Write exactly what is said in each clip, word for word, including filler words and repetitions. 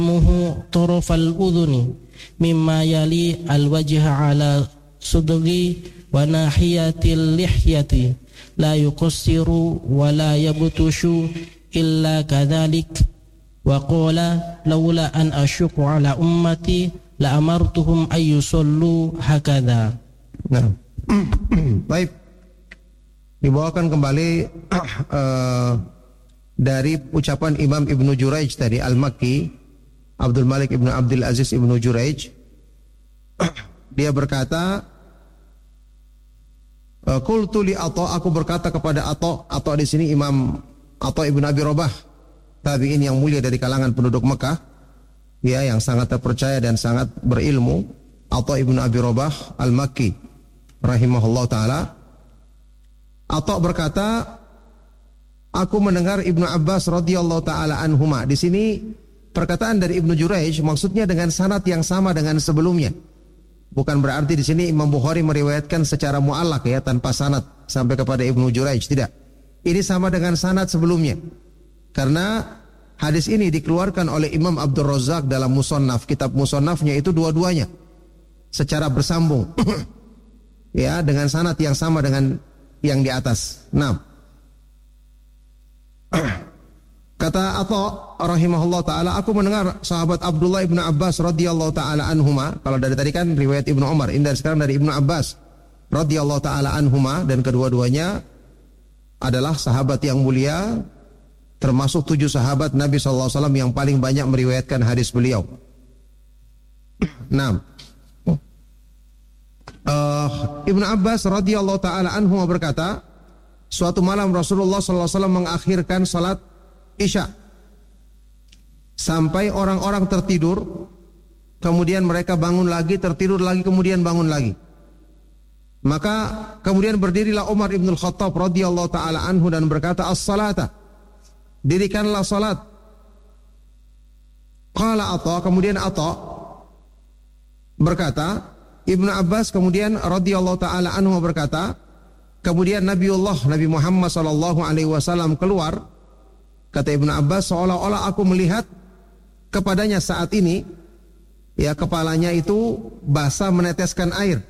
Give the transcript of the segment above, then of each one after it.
muhu turfal udhuni mimma yali al-wajha ala sudri wa nahiyatil lihyati la yuqassiru wa la yabtushu illa kadhalik wa qala laula an asyuqu ala ummati la amartuhum ay yusallu hakadha. Nah. Baik. Dibawakan kembali uh, dari ucapan Imam Ibnu Jurayj tadi, Al-Makki, Abdul Malik Ibnu Abdul Aziz Ibnu Jurayj. Dia berkata, qultu li Atha, aku berkata kepada Atha. Atha di sini Imam Atha Ibnu Abi Rabah, tabi'in yang mulia dari kalangan penduduk Mekah, ya, yang sangat terpercaya dan sangat berilmu. Atha Ibnu Abi Rabah Al-Makki rahimahullah taala. Atha berkata, aku mendengar Ibnu Abbas radhiyallahu taala anhuma. Di sini perkataan dari Ibnu Jurayj maksudnya dengan sanad yang sama dengan sebelumnya. Bukan berarti di sini Imam Bukhari meriwayatkan secara muallak, ya, tanpa sanad sampai kepada Ibnu Jurayj, tidak. Ini sama dengan sanad sebelumnya. Karena hadis ini dikeluarkan oleh Imam Abdul Razzaq dalam Musannaf, kitab Musannafnya itu dua-duanya secara bersambung. Ya, dengan sanad yang sama dengan yang di atas. Nah, kata Atha rahimahullah taala, aku mendengar sahabat Abdullah Ibnu Abbas radhiyallahu taala anhuma. Kalau dari tadi kan riwayat Ibnu Umar, ini dari sekarang dari Ibnu Abbas radhiyallahu taala anhuma, dan kedua-duanya adalah sahabat yang mulia, termasuk tujuh sahabat Nabi sallallahu alaihi wasallam yang paling banyak meriwayatkan hadis beliau. Nah, Uh, Ibnu Abbas radhiyallahu taala anhu berkata, suatu malam Rasulullah sallallahu alaihi wasallam mengakhirkan salat Isya sampai orang-orang tertidur, kemudian mereka bangun lagi, tertidur lagi, kemudian bangun lagi. Maka kemudian berdirilah Umar ibn al-Khattab radhiyallahu taala anhu dan berkata, as-salata, dirikanlah salat. Qala Atha, kemudian Atha berkata, Ibnu Abbas kemudian radhiyallahu taala anhu berkata, kemudian Nabiullah Nabi Muhammad sallallahu alaihi wasallam keluar. Kata Ibnu Abbas, seolah-olah aku melihat kepadanya saat ini, ya, kepalanya itu basah meneteskan air.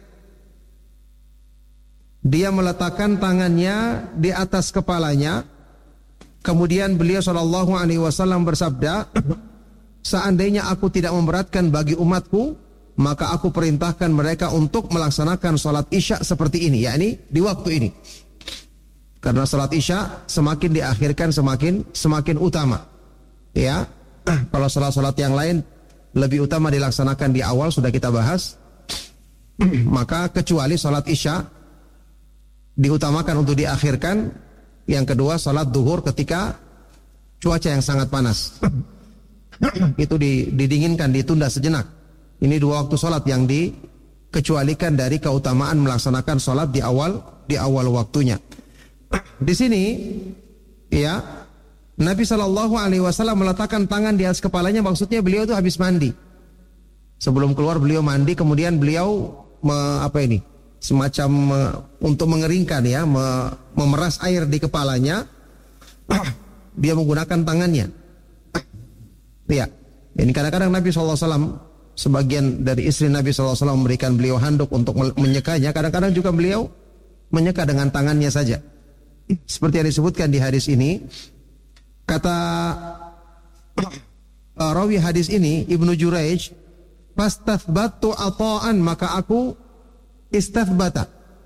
Dia meletakkan tangannya di atas kepalanya. Kemudian beliau sallallahu alaihi wasallam bersabda, seandainya aku tidak memberatkan bagi umatku, maka aku perintahkan mereka untuk melaksanakan salat Isya seperti ini, yakni di waktu ini. Karena salat Isya semakin diakhirkan semakin semakin utama. Ya, kalau salat-salat yang lain lebih utama dilaksanakan di awal, sudah kita bahas. Maka kecuali salat Isya diutamakan untuk diakhirkan. Yang kedua, salat duhur ketika cuaca yang sangat panas. Itu didinginkan, ditunda sejenak. Ini dua waktu salat yang dikecualikan dari keutamaan melaksanakan salat di awal di awal waktunya. Di sini, ya, Nabi Shallallahu Alaihi Wasallam meletakkan tangan di atas kepalanya. Maksudnya beliau itu habis mandi. Sebelum keluar beliau mandi, kemudian beliau me, apa ini, semacam me, untuk mengeringkan, ya, me, memeras air di kepalanya. Dia menggunakan tangannya. Ya, ini kadang-kadang Nabi Shallallahu Alaihi Wasallam, sebagian dari istri Nabi shallallahu alaihi wasallam memberikan beliau handuk untuk menyekanya. Kadang-kadang juga beliau menyeka dengan tangannya saja. Seperti yang disebutkan di hadis ini. Kata uh, rawi hadis ini, Ibnu Jurayj, fastathbatu ata'an, maka aku istathbata,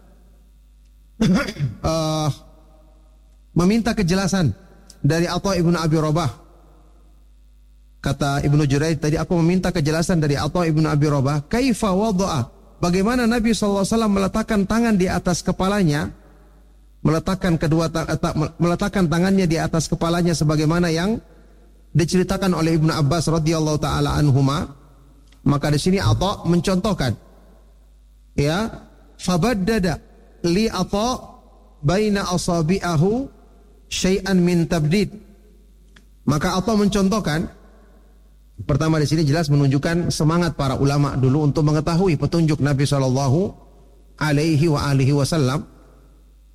uh, meminta kejelasan dari Atha ibnu Abi Rabah. Kata Ibnu Jurayj tadi, aku meminta kejelasan dari Atha ibnu Abi Rabah, kaifa wada'a, bagaimana Nabi sallallahu alaihi wasallam meletakkan tangan di atas kepalanya, meletakkan kedua ta- ta- meletakkan tangannya di atas kepalanya sebagaimana yang diceritakan oleh Ibnu Abbas radhiyallahu taala anhuma. Maka di sini Atha mencontohkan, ya, fabaddada li Atha baina asabi'ahu syai'an min tabdid. Maka Atha mencontohkan. Pertama di sini jelas menunjukkan semangat para ulama dulu untuk mengetahui petunjuk Nabi Shallallahu Alaihi wa alihi Wasallam.